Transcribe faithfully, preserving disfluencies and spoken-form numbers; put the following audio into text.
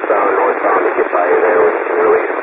westbound, northbound to get by you there when you can release.